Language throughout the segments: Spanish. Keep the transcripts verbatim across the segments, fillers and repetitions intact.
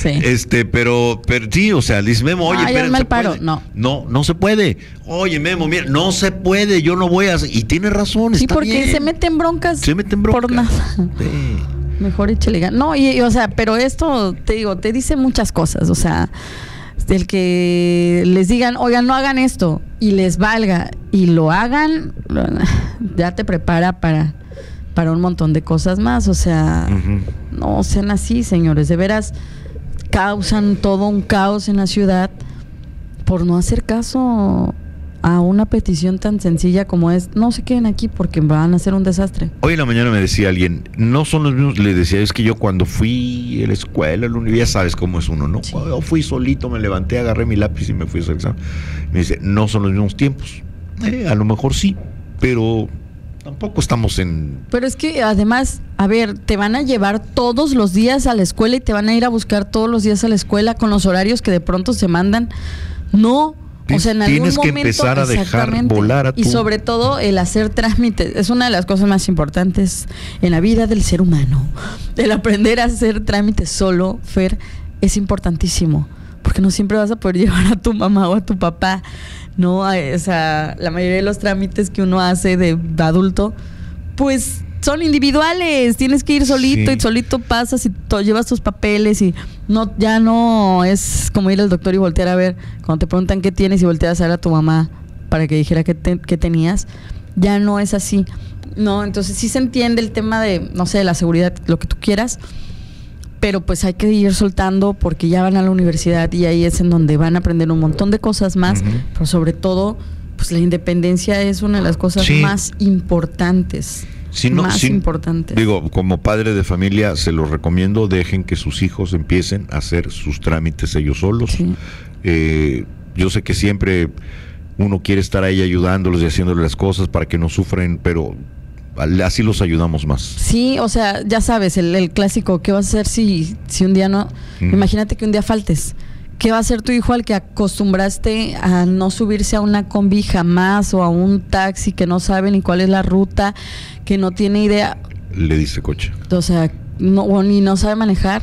Sí. Este, pero, pero sí, o sea, dice Memo, oye, ah, espera, mal ¿se paro? puede? No. No, no se puede. Oye, Memo, mira, no se puede, yo no voy a... Y tiene razón, Sí, está porque bien. se meten broncas. Se meten broncas. Por nada. Sí. Mejor échale ganas. No, y, y, o sea, pero esto, te digo, te dice muchas cosas. O sea, el que les digan, oigan, no hagan esto, y les valga, y lo hagan, ya te prepara para, para un montón de cosas más. O sea, uh-huh. no sean así, señores. De veras, causan todo un caos en la ciudad por no hacer caso a una petición tan sencilla como es: no se queden aquí porque van a hacer un desastre. Hoy en la mañana me decía alguien, no son los mismos, le decía, es que yo cuando fui a la escuela, a la universidad, ya sabes cómo es uno, ¿no? Sí. Yo fui solito, me levanté, agarré mi lápiz y me fui a hacer examen. Me dice, no son los mismos tiempos. Eh, a lo mejor sí, pero tampoco estamos en... Pero es que además, a ver, te van a llevar todos los días a la escuela y te van a ir a buscar todos los días a la escuela con los horarios que de pronto se mandan. No... O sea, en algún tienes que momento, empezar a dejar volar a tu... Y sobre todo el hacer trámites. Es una de las cosas más importantes en la vida del ser humano. El aprender a hacer trámites solo, Fer, es importantísimo. Porque no siempre vas a poder llevar a tu mamá o a tu papá, ¿no? O sea, la mayoría de los trámites que uno hace de adulto, pues son individuales. Tienes que ir solito, sí. Y solito pasas y to- llevas tus papeles y no, ya no es como ir al doctor y voltear a ver cuando te preguntan qué tienes y volteas a ver a tu mamá para que dijera qué, te, qué tenías. Ya no es así, no. Entonces sí se entiende el tema de, no sé, de la seguridad, lo que tú quieras, pero pues hay que ir soltando porque ya van a la universidad y ahí es en donde van a aprender un montón de cosas más, uh-huh. Pero sobre todo, pues la independencia es una de las cosas sí. más importantes. Si no, más si, importantes. Digo, como padre de familia, se los recomiendo, dejen que sus hijos empiecen a hacer sus trámites ellos solos. Sí. Eh, yo sé que siempre uno quiere estar ahí ayudándolos y haciéndoles las cosas para que no sufren, pero así los ayudamos más. Sí, o sea, ya sabes, el, el clásico, ¿qué vas a hacer si, si un día no? Mm. Imagínate que un día faltes. ¿Qué va a hacer tu hijo al que acostumbraste a no subirse a una combi jamás o a un taxi que no sabe ni cuál es la ruta, que no tiene idea? Le dice coche. O sea, no, o ni no sabe manejar.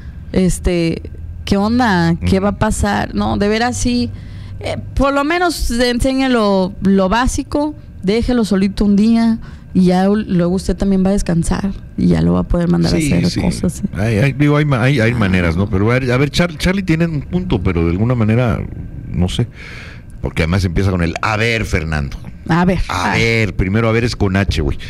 Este, ¿qué onda? ¿Qué mm. va a pasar? No, de veras sí. Eh, por lo menos enséñalo lo básico, déjelo solito un día. Y ya luego usted también va a descansar y ya lo va a poder mandar sí, a hacer sí. cosas. ¿Sí? Hay, hay, digo, hay, hay, hay maneras, ¿no? Pero a ver, a ver Char, Charlie tiene un punto, pero de alguna manera, no sé. Porque además empieza con el a ver, Fernando. A ver. A, a ver, ver, primero a ver es con H, güey.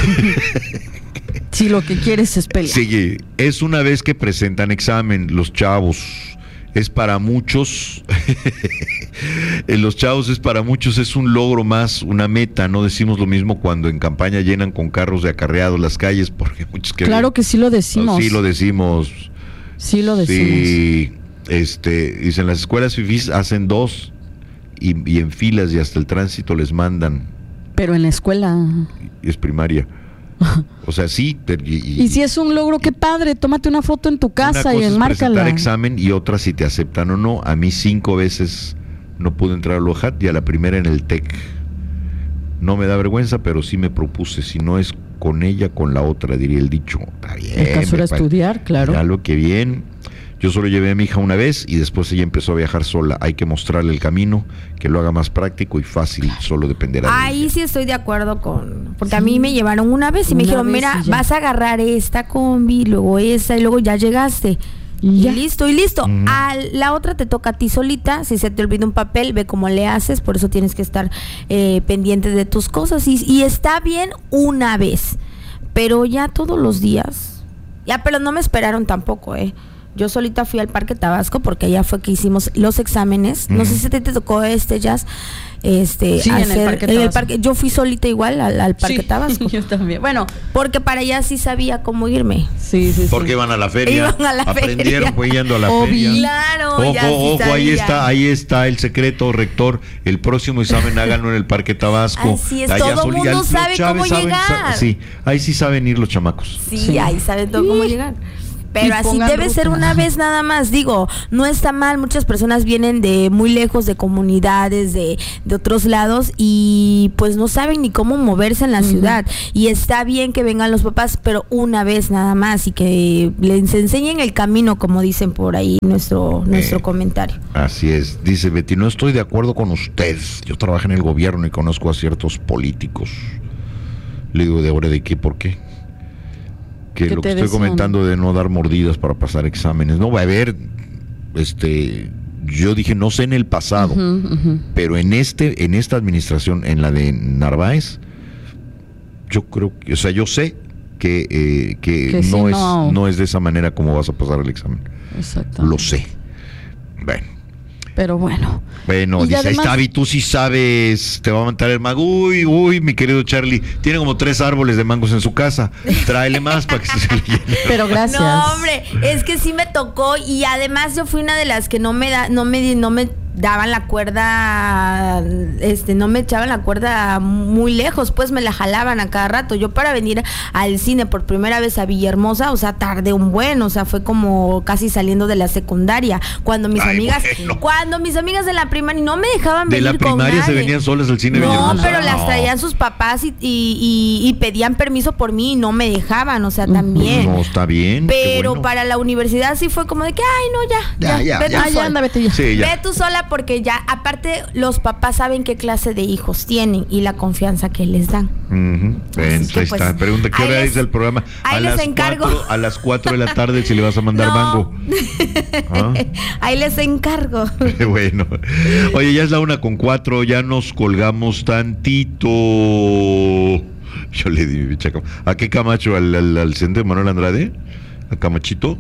Si lo que quieres es pelear. Sí, es una vez que presentan examen los chavos. Es para muchos, en los chavos es para muchos, es un logro más, una meta. No decimos lo mismo cuando en campaña llenan con carros de acarreados las calles, porque muchos que claro que sí lo decimos. Sí lo decimos. Sí lo decimos. Sí, este, dicen las escuelas fifís hacen dos y, y en filas y hasta el tránsito les mandan. Pero en la escuela. Es primaria. O sea, sí. Y, y, y si es un logro, qué padre, tómate una foto en tu casa y enmárcala. Presentar examen y otra si te aceptan o no. A mí cinco veces no pude entrar al OJAT y a la primera en el TEC. No me da vergüenza, pero sí me propuse, si no es con ella, con la otra, diría el dicho. Está bien. El caso era estudiar, claro. Ya lo que bien. Yo solo llevé a mi hija una vez y después ella empezó a viajar sola. Hay que mostrarle el camino, que lo haga más práctico y fácil, solo dependerá de Ahí ella. Sí estoy de acuerdo con... Porque sí. A mí me llevaron una vez y una me dijeron, mira, vas a agarrar esta combi, luego esta y luego ya llegaste. Y, y listo, y listo. Mm. A la otra te toca a ti solita. Si se te olvida un papel, ve cómo le haces. Por eso tienes que estar eh, pendiente de tus cosas. Y, y está bien una vez. Pero ya todos los días... Ya, pero no me esperaron tampoco, ¿eh? Yo solita fui al Parque Tabasco porque allá fue que hicimos los exámenes. Mm. No sé si te, te tocó este jazz. Este, sí, hacer, en el Parque en el parque, yo fui solita igual al, al Parque sí, Tabasco. Yo también. Bueno, porque para allá sí sabía cómo irme. Sí, sí, sí. Porque iban a la feria. Iban a la aprendieron feria. yendo a la Obvio. feria. Claro, ojo, ya sí ojo, sabía. ahí está, ahí está el secreto, rector. El próximo examen háganlo en el Parque Tabasco. Así es, allá todo el mundo sabe cómo saben, llegar. Sa- sí, ahí sí saben ir los chamacos. Sí, sí. ahí saben todo cómo llegar. Pero así debe ruta. ser una vez nada más. Digo, no está mal. Muchas personas vienen de muy lejos, de comunidades, de, de otros lados, y pues no saben ni cómo moverse en la uh-huh. ciudad. Y está bien que vengan los papás, pero una vez nada más, y que les enseñen el camino, como dicen por ahí nuestro, nuestro eh, comentario. Así es. Dice Betty, no estoy de acuerdo con ustedes. Yo trabajo en el gobierno y conozco a ciertos políticos. Le digo, ¿de ahora de qué? ¿Por qué? Que lo que estoy decían? comentando de no dar mordidas para pasar exámenes. No va a haber, este, yo dije, no sé en el pasado, uh-huh, uh-huh. pero en este, en esta administración, en la de Narváez, yo creo que, o sea, yo sé que, eh, que, que no, sí, es, no. no es de esa manera como vas a pasar el examen. Exacto. Lo sé. Bueno. Pero bueno. Bueno, dice, además, ahí está, y tú sí sabes, te va a matar el mango. Uy, uy, mi querido Charlie, tiene como tres árboles de mangos en su casa. Tráele más para que se le llene. Pero gracias. No, hombre, es que sí me tocó, y además yo fui una de las que no me da, no me, no me daban la cuerda, este, no me echaban la cuerda muy lejos, pues me la jalaban a cada rato. Yo para venir al cine por primera vez a Villahermosa, o sea, tardé un buen, o sea, fue como casi saliendo de la secundaria, cuando mis Ay, amigas, bueno. cuando mis amigas de la primaria no me dejaban de venir la con primaria se venían solas al cine. No, Villahermosa. pero las traían sus papás y, y, y, y pedían permiso por mí y no me dejaban, o sea, también. No, está bien. Pero bueno. para la universidad sí fue como de que, ay, no, ya, ya, ya, ya, ve, ya, tú ya, anda, vete ya. Sí, ya. Ve tú sola, porque ya, aparte, los papás saben qué clase de hijos tienen y la confianza que les dan. Uh-huh. Ven, ahí pues, está. Pregunta, ¿qué hora es el programa? Ahí a les las encargo. Cuatro, a las cuatro de la tarde si le vas a mandar no. mango. ¿Ah? Ahí les encargo. Bueno. Oye, ya es la una con cuatro, ya nos colgamos tantito. Yo le di mi bicha. ¿A qué Camacho? ¿Al, al, al centro de Manuel Andrade? ¿A Camachito?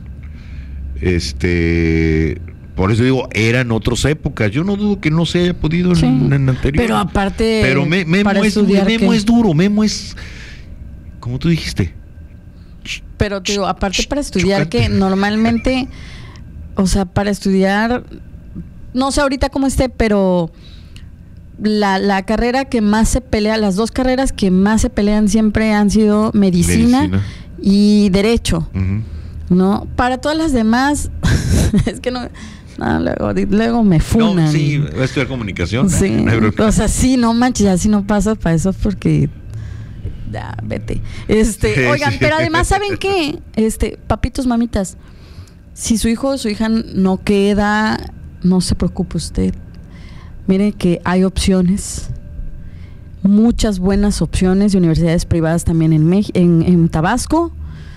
Este... Por eso digo, eran otras épocas. Yo no dudo que no se haya podido sí, en, en anterior. Pero aparte, pero me, Memo, para es, Memo es duro, Memo es, como tú dijiste. Pero te digo, aparte para estudiar, chocante. Que normalmente, o sea, para estudiar, no sé ahorita cómo esté, pero la, la carrera que más se pelea, las dos carreras que más se pelean siempre han sido medicina, medicina. y derecho. Uh-huh. ¿No? Para todas las demás, es que no... No, luego, luego me funan. No, sí, va a estudiar comunicación. Sí, no, o sea, sí, no manches, así no pasa para eso porque... Ya, vete. Este, sí, oigan, sí. Pero además, ¿saben qué? Este, papitos, mamitas, si su hijo o su hija no queda, no se preocupe usted. Mire que hay opciones, muchas buenas opciones de universidades privadas también en, Mex- en, en Tabasco.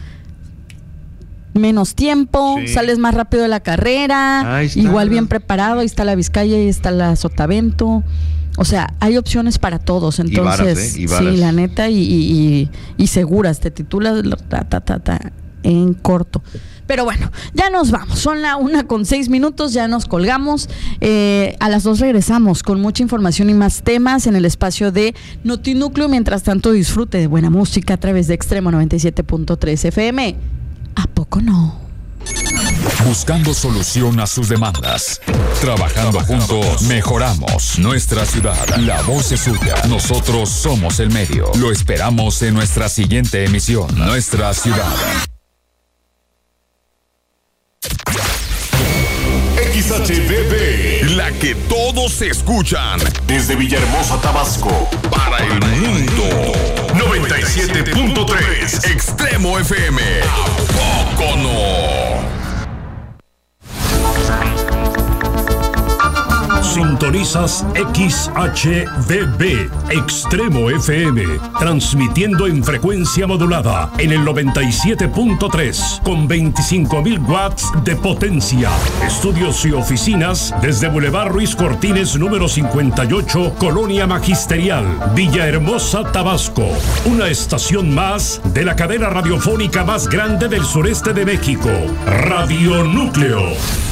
Menos tiempo, sí. Sales más rápido de la carrera, igual bien preparado, ahí está la Vizcaya, ahí está la Sotavento, o sea, hay opciones para todos, entonces, y varas, ¿eh? y varas. Sí, la neta, y, y, y, y seguras, te titulas ta, ta, ta, ta, en corto. Pero bueno, ya nos vamos, son la una con seis minutos, ya nos colgamos, eh, a las dos regresamos con mucha información y más temas en el espacio de Notinúcleo. Mientras tanto, disfrute de buena música a través de Extremo noventa y siete punto tres F M. ¿A poco no? Buscando solución a sus demandas. Trabajando juntos, mejoramos nuestra ciudad. La voz es suya. Nosotros somos el medio. Lo esperamos en nuestra siguiente emisión. Nuestra ciudad. X H D B, la que todos escuchan. Desde Villahermosa, Tabasco, para el mundo. noventa y siete punto tres, Extremo F M. ¿A poco no? Sintonizas X H D B, Extremo F M, transmitiendo en frecuencia modulada en el noventa y siete punto tres, con veinticinco mil watts de potencia. Estudios y oficinas desde Boulevard Ruiz Cortines, número cincuenta y ocho, Colonia Magisterial, Villahermosa, Tabasco. Una estación más de la cadena radiofónica más grande del sureste de México, Radio Núcleo.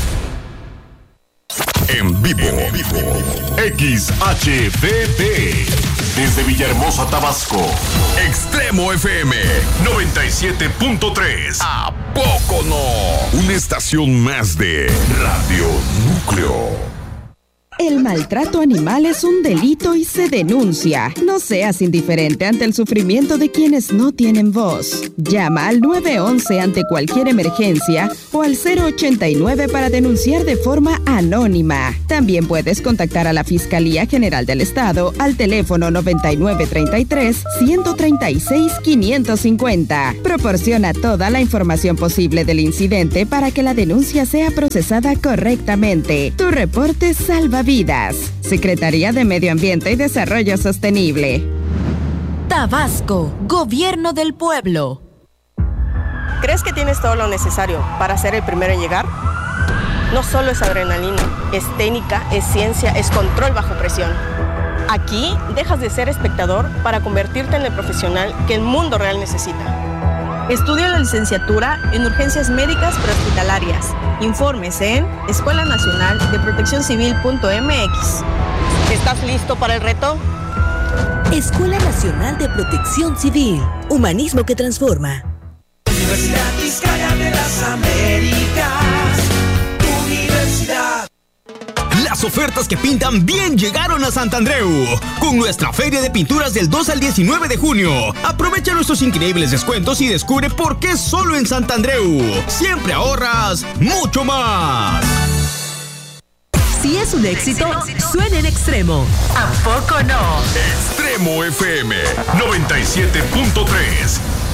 En vivo, en vivo, X H D B, desde Villahermosa, Tabasco, Extremo F M, noventa y siete punto tres. ¿A poco no? Una estación más de Radio Núcleo. El maltrato animal es un delito y se denuncia. No seas indiferente ante el sufrimiento de quienes no tienen voz. Llama al nueve once ante cualquier emergencia o al cero ochenta y nueve para denunciar de forma anónima. También puedes contactar a la Fiscalía General del Estado al teléfono noventa y nueve treinta y tres, ciento treinta y seis, quinientos cincuenta. Proporciona toda la información posible del incidente para que la denuncia sea procesada correctamente. Tu reporte salva vidas. Secretaría de Medio Ambiente y Desarrollo Sostenible. Tabasco, Gobierno del Pueblo. ¿Crees que tienes todo lo necesario para ser el primero en llegar? No solo es adrenalina, es técnica, es ciencia, es control bajo presión. Aquí dejas de ser espectador para convertirte en el profesional que el mundo real necesita. Estudia la licenciatura en Urgencias Médicas Prehospitalarias. Informes en escuela nacional de protección civil punto m x. ¿Estás listo para el reto? Escuela Nacional de Protección Civil. Humanismo que transforma. Universidad Vizcaya de las Américas. Universidad. Las ofertas que pintan bien llegaron a Santandreu. Con nuestra feria de pinturas del dos al diecinueve de junio. Aprovecha nuestros increíbles descuentos y descubre por qué solo en Santandreu siempre ahorras mucho más. Si es un éxito, suena en Extremo. ¿A poco no? Extremo F M noventa y siete punto tres.